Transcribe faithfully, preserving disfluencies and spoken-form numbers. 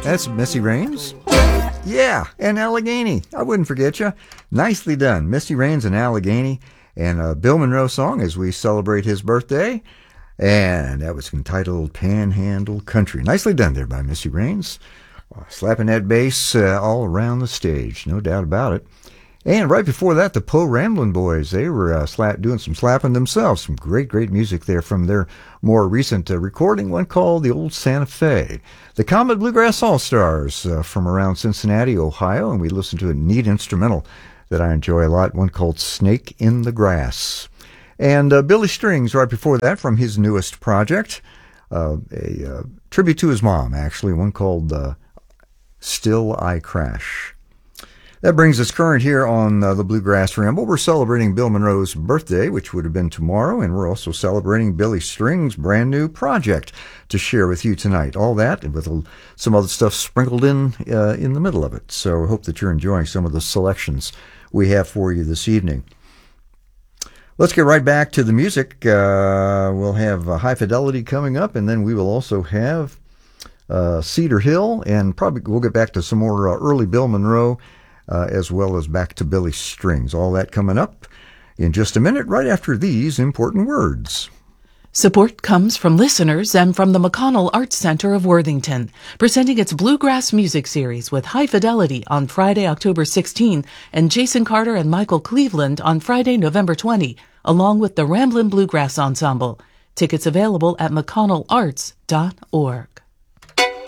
That's Missy Raines. Yeah, and Allegheny. I wouldn't forget you. Nicely done. Missy Raines and Allegheny. And a Bill Monroe song as we celebrate his birthday. And that was entitled Panhandle Country. Nicely done there by Missy Raines. Uh, slapping that bass uh, all around the stage. No doubt about it. And right before that, the Poe Ramblin' Boys, they were uh, slap, doing some slapping themselves. Some great, great music there from their more recent uh, recording, one called The Old Santa Fe. The Comet Bluegrass All-Stars uh, from around Cincinnati, Ohio, and we listened to a neat instrumental that I enjoy a lot, one called Snake in the Grass. And uh, Billy Strings right before that from his newest project, uh, a uh, tribute to his mom, actually, one called uh, Still I Crash. That brings us current here on uh, the Bluegrass Ramble. We're celebrating Bill Monroe's birthday, which would have been tomorrow, and we're also celebrating Billy Strings' brand new project to share with you tonight. All that, and with a, some other stuff sprinkled in uh, in the middle of it. So I hope that you're enjoying some of the selections we have for you this evening. Let's get right back to the music. Uh, we'll have uh, High Fidelity coming up, and then we will also have uh, Cedar Hill, and probably we'll get back to some more uh, early Bill Monroe, Uh, as well as back to Billy Strings. All that coming up in just a minute, right after these important words. Support comes from listeners and from the McConnell Arts Center of Worthington, presenting its Bluegrass Music Series with High Fidelity on Friday, October sixteenth, and Jason Carter and Michael Cleveland on Friday, November twentieth, along with the Ramblin' Bluegrass Ensemble. Tickets available at mcconnell arts dot org.